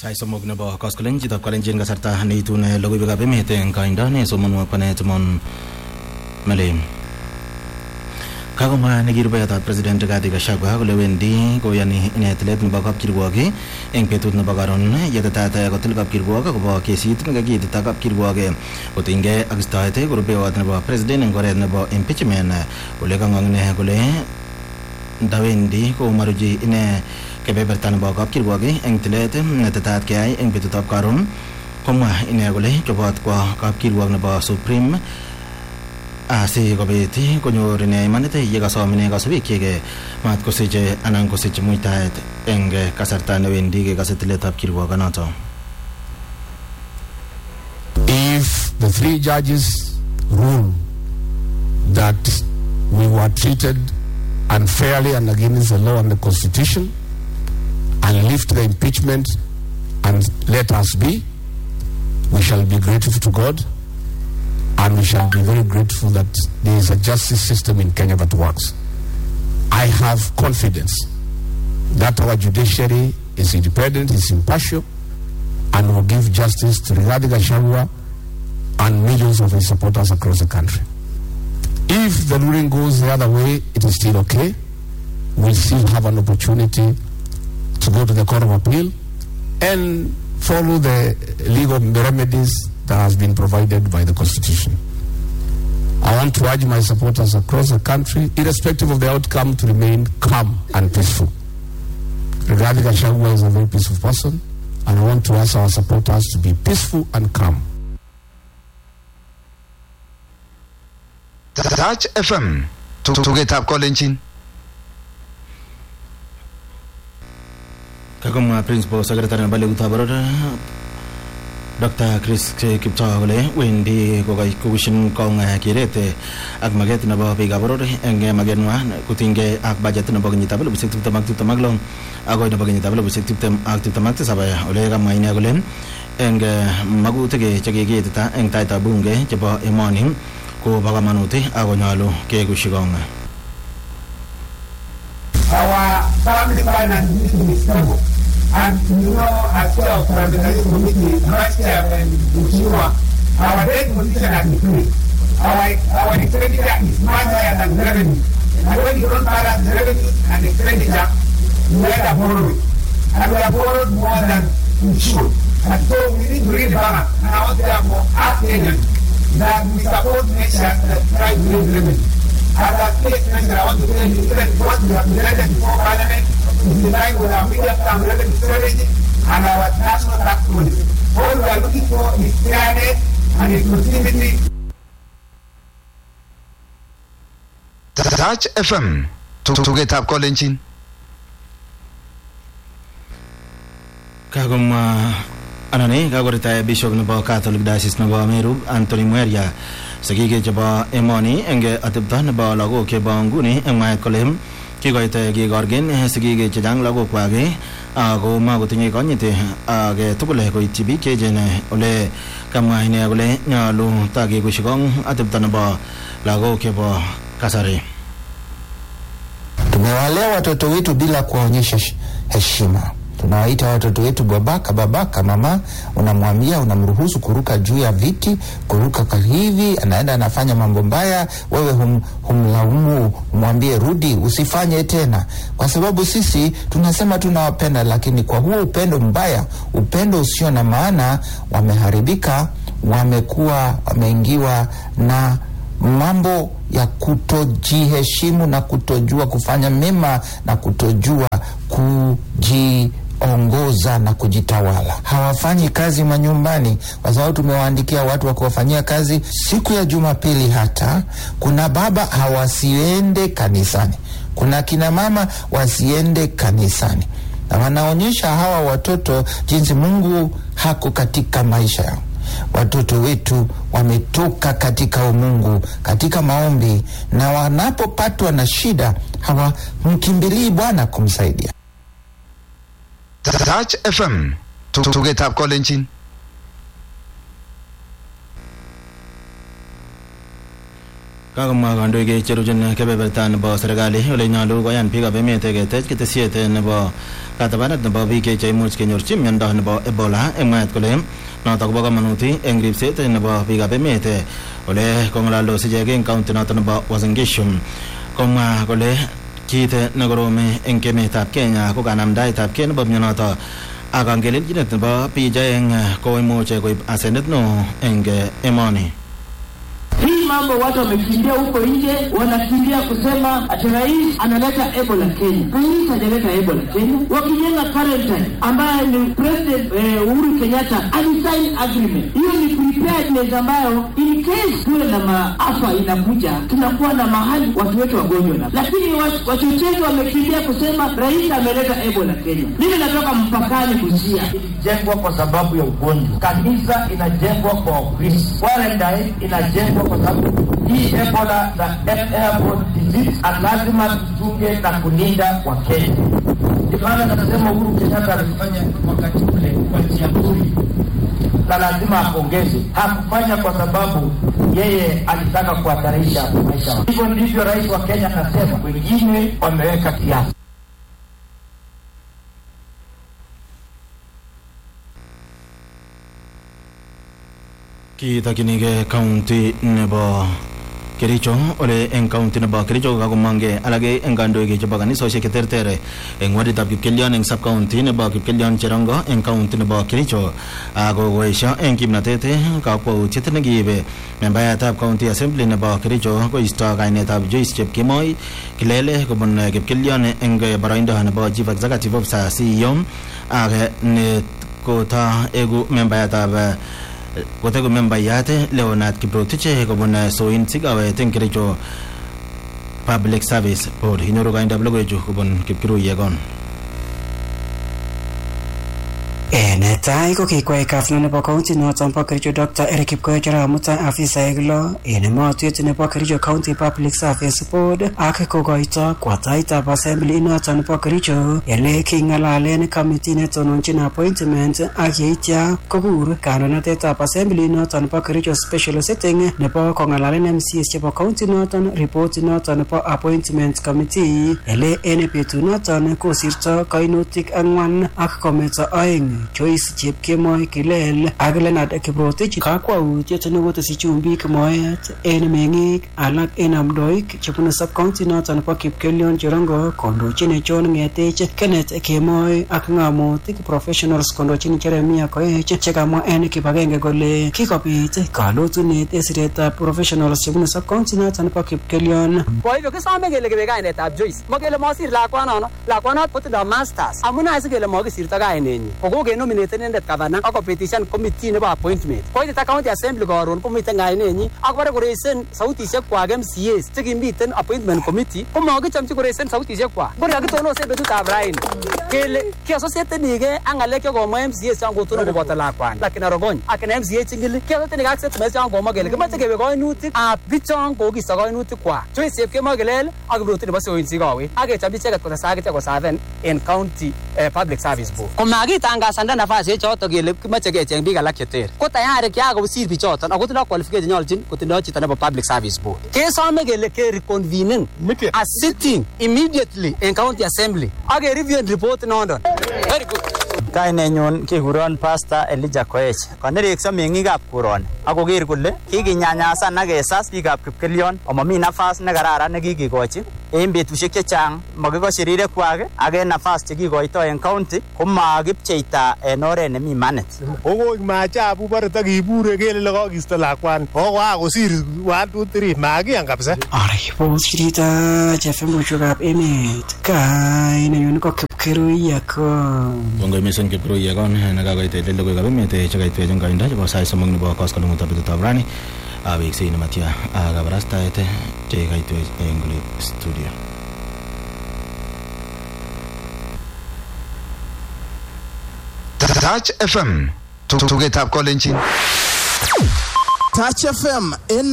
Sai somog na ba kaskalan jita kalenjin kasarta nitu na logo biga bemete kainda ne somon wakane tumon malim. Kagoma negirba ya President Rigathi Gachagua kulewendi koyani inetlet ni bakap kirwage eng petut na bagaron yata tata ya kotil kap kirwaga ko ba kesit nga git ta kap kirwage otinge agistaite grupe wat na ba president ngore na ba impeachment ulega ngangne kule dawendi ko maruji ine kebe bertan ba kap kirwage eng tlet na tatat kai eng petut ap karon koma ine kule chobat ko kap kirwag na ba supreme Asi kabeti konyor ne manete yega somine kasabi kege mat kosije anan kosije muitaet enge kasarta ne wendi ge kasetletab kirwaga nato. If the three judges rule that we were treated unfairly and against the law and the constitution and lift the impeachment and let us be, we shall be grateful to God. And we shall be very grateful that there is a justice system in Kenya that works. I have confidence that our judiciary is independent, is impartial, and will give justice to Rigathi Gachagua and millions of his supporters across the country. If the ruling goes the other way, it is still okay. We'll still have an opportunity to go to the Court of Appeal and follow the legal remedies that has been provided by the Constitution. I want to urge my supporters across the country, irrespective of the outcome, to remain calm and peaceful. Rigathi Gachagua is a very peaceful person, and I want to ask our supporters to be peaceful and calm. Touch FM to get up calling. Kagoma Principal Secretary Bali Utabarora Dr. Chris Kiptagole Wendy Kogai Kong Kirete Agmaget Naba Bigaborore and Magenwa Kutinge Ak Budget Nabagita Bisek to Tamak to Tamaglon Ago Nabagita Bisek to them active Tamakasaba Olega Mainagolem and Magutege Chageta and Taita Bunge Jaba Emonim Ko Bagamanute Agonalo Kegushigong. Our family finance is stable. And you know, as well, from the committee, last year when our debt position has increased. Our expenditure is much higher than the revenue. And when you don't balance the revenue and expenditure, you end up borrowing. And we have borrowed more than we should. And so we need to rebalance. And I want to therefore ask agents that we support measures that try to raise revenue. As a state measure, I want to tell you, even what we have presented before Parliament is in line with our medium-term revenue strategy and our national tax policy. All we are looking for is fairness and inclusivity. Touch FM to get up calling. Kagoma anane kagorita Bishop Naba Catholic Diocese Naba Meru Anthony Mueria Sagige Jaba Emoni enge atibta Naba Lago ke banguni engma kolem Kigoite Gigorgin Sagige Chang Lago Kwage Ago Magutingi Konite Age Tukule ko Tibi Kejene Ole Kamaine Ole Nyalu Tagi Gushigong atibta Naba Lago ke ba Kasari. Tumewalea watoto wetu bila kuwaonyesha heshima. Tunawaita watoto wetu babaka, mama, unamwambia, unamruhusu kuruka juu ya viti, kuruka kwa hivi, anaenda anafanya mambo mbaya, wewe humlaumu, umwambie rudi, usifanye tena. Kwa sababu sisi tunasema tunawapenda, lakini kwa huo upendo mbaya, upendo usio na maana, wameharibika, wameingiwa na mambo ya kutojiheshimu na kutojua kufanya mema na kutojua kujiongoza na kujitawala. Hawafanyi kazi manyumbani, kwa sababu tumewaandikia watu wa kuwafanyia kazi siku ya Jumapili. Hata kuna baba hawasiende kanisani, kuna kina mama wasiende kanisani, na wanaonyesha hawa watoto jinsi Mungu hako katika maisha yao. Watoto wetu wametoka katika umungu, katika maombi, na wanapopatwa na shida hawamkimbilii Bwana kumsaidia. Touch FM to get up calling. Kagomwa kandoik cheruchin kebeberta nebo serikali ole nyolu koyan biikab emet ketech ketesiet nebo katabanet nebo biik cheimuch kenyorchi miondo nebo Ebola eng mwaet kole notok kobo kamanut eng ripset nebo biikab emet ole kong'alaldos ichek eng county notok nebo Uasin Gishu. Komwa kole kit nekorom eng emetab Kenya ko kanamdaetab kei nebo mionotok ak angelelchinet nebo biik eng koimuch koib asenet neo eng emoni. Hii mambo watu wamekimbia huko nje, wanakimbia kusema ati rais analeta Ebola Kenya. Rais hajaleta Ebola Kenya. Wakijenga quarantine ambayo ni President Uhuru Kenyatta alisign agreement. Hiyo ni preparedness ambayo in case kuwe na maafa inakuja, tunakuwa na mahali watu wetu wagonjwa na. Lakini wachochezi wamekimbia kusema rais ameleta Ebola Kenya. Mimi natoka mpakani Busia. Ilijengwa kwa sababu ya ugonjwa. Kanisa inajengwa kwa Ukristo. Quarantine inajengwa kwa sababu hii Ebola na airborne disease lazima tuchunge na kulinda wa Kenya. Ndivyo nasema Uhuru Kenyatta alifanya wakati ule kwa njia nzuri. Na lazima apongeze. Hakufanya kwa sababu yeye alitaka kuhatarisha maisha. Hivyo ndivyo rais wa Kenya anasema, wengine wameweka kiasi. Kitakinige county nebo Kericho ole eng county nebo Kericho kakomange alage eng kandoik chebo kanisosiek cheterter eng waditab Kipkelion eng sub county nebo Kipkelion Cherongo eng county nebo Kericho ako koesha eng kimnatet kakwautiet nekiibe membayatab county assembly nebo Kericho koisto kainetab Joyce Chepkemoi Kilele kobun Kipkelion eng baraindo nebo chief executive officer CEO ak ne kota egu membayatab Kotego membayat Leonard Kiprotich kobun Soin Sigawet eng Kericho Public Service Board. Inyoru kaindab logoiwechu kobun Kipkirui. Netai ko kikwai gavana nebo county noton bo Kericho Dr. Eric Kipkoech amutai afisaek lo en emotwet nebo Kericho County Public Service Board ak kokoito kwataitab assembly noton bo Kericho ele king'alalen committee netononchin appointment ak yeitya kokur kandoinatetab assembly noton bo Kericho special setting nebo kong'alalen MCAs chebo county noton report noton nebo appointment committee ele en betunoton kosirto kainutik 4 ak kometo 2 Joyce Chepkemoi Kilel ak Leonard Kiprotich kakwautiet nekotesyi chumbik moet en meng'ik alak en amdoik chebunu sub-county noton nebo Kipkelion Cherongo kondochin John Ng'etech Kenneth Kemoi ak ng'amotik professionals kondochin Jeremia Koech chekamwa en kibagenge kole kikobit kalotunet en siretab professionals chebunu sub-county noton nebo Kipkelion. Kwa hivyo kisome kele kebe kainetab Joyce makele mosir lakwanot kotindo masters amune sikele mokisirto kainenyin nominated inendet governor ak petition committee nebo appointment. Koit county assembly karon komiten kainenyin ak bare koreisen sautisiek kwak MCAs chekimiten appointment committee komakichamchi koreisen sautisiek kwak. Bora kitonose betutab raini kele kiasosietenige ak ngalek chekomwa MCAs changotono koboto lakwan lakini arogony ak MCA chingili kiasosietenige ak statement changomwa kele kimache kebe kainutik ab bichon kokisto kainutik kwak. Joyce Chepkemoi Kilel ak Kiprotich nebo Soin Sigawet ak kechamchi icheket kotesakit kosaven en county public service board. Komakitangasanda nafasi choto kele kimache kecheng biik alak cheter ko tayari kyakosir bichoton ako tindo qualification nyolchin kotindo chito nebo public service board. Kesome kele ke reconvening a sitting immediately in county assembly ak review and report nondon. Very good. Kainenyun kekuron Pastor Elijah Koech. Kanerekso meng'ikab kuroni ak koker kole kikinyanyasan ak kesas biikab Kipkelion amami nafas nekararan nekikikochi en betusiek chechang makikosyi rirekwak ak en nafas chekikoito en county komakipcheita en oret nemi manet. Okoik maajabu bore takibure kele kakisto lakwan kokakosir 1 2 3 makiyan kabisa. Aripot shirita chefembushukab emet kainenyun ko Kipkirui Bongo imesen Kipkirui nakakoit ele logoiwekab emet chekaitwech eng kaindo chebo sait somok nebo koskoleng'utab betutab rani aweksei nematya kabarastaet chekaitwech eng kule studio. Touch FM tugetab kolenjin. Touch FM in